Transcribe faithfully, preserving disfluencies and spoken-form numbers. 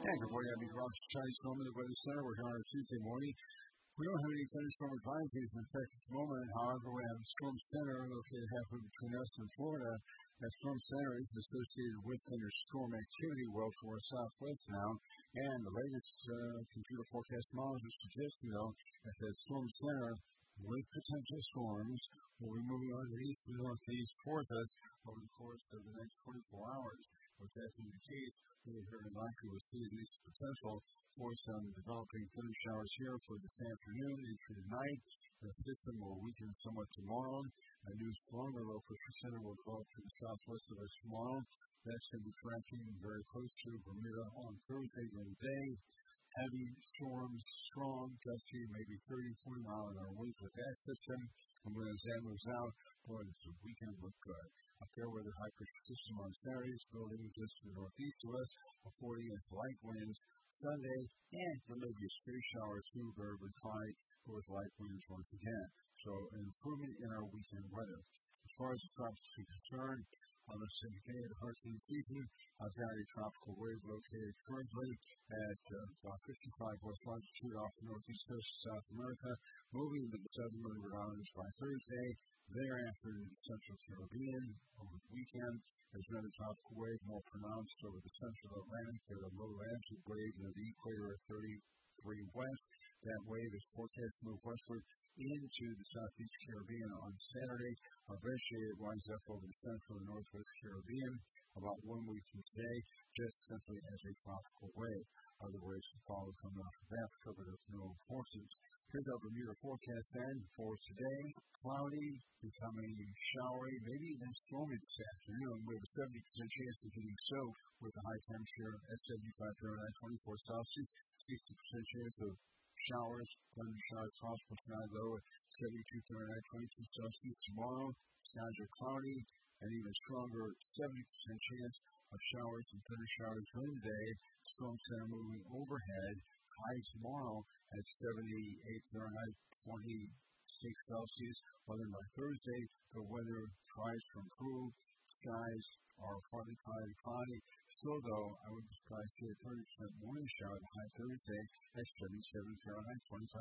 Yeah, good morning. I'm Ross Chinese Storm in the Weather Center. We're here on a Tuesday morning. We don't have any thunderstorm advisories in effect at the moment. However, we have a storm center located halfway between us and Florida. That storm center is associated with thunderstorm activity well toward southwest now. And the latest uh, computer forecast models are suggesting, though, that the storm center with potential storms will be moving on the east and northeast towards us over the course of the next twenty-four hours. What that indicates, we're very likely to see at least potential for some developing thunder showers here for this afternoon into the night. The system will weaken somewhat tomorrow. A new stronger low pressure center will develop to the southwest of us tomorrow. That's going to be tracking very close to Bermuda on Thursday during the day. Heavy storms, strong, gusty, maybe thirty, forty mile an hour winds with that system. And when that moves out, boy, this weekend look good. A fair weather high pressure system on Saturday is building just to the northeast of us, a forty inch light winds Sunday, and there may be a stray shower or two, variably high, with light winds once again. So an improvement in our weekend weather. As far as the tropics are concerned, on the second day of the hurricane season, I've got a tropical wave located currently at uh, about fifty-five west longitude off the northeast coast of South America, moving into the southern Leeward Islands by Thursday. Thereafter, in the central Caribbean over the weekend, there's another tropical wave more pronounced over the central Atlantic at a low latitude wave near the equator at thirty-three west. That wave is forecast to move westward into the southeast Caribbean on Saturday. Eventually, it winds up over the central and northwest Caribbean about one week from today, just simply as a tropical wave. Other waves to follow coming off of Africa, but of no importance. Here's our Bermuda forecast then for today. Cloudy, becoming showery, maybe even stormy this afternoon. We have a seventy percent chance of getting soaked with a high temperature at seventy-five Fahrenheit, twenty-four Celsius, sixty percent chance of showers, thunder showers, possible tonight low at seventy-two Fahrenheit, twenty-two Celsius. Tomorrow, skies are cloudy, and even stronger, seventy percent chance of showers and thunder showers during the day. Storm center moving overhead. High tomorrow at seventy-eight Fahrenheit, twenty-six Celsius. Other than by Thursday, the weather tries to improve. Skies are partly cloudy and cloudy. Still, though, I would be surprised to see a thirty percent morning shower at high Thursday at seventy-seven Fahrenheit, twenty-five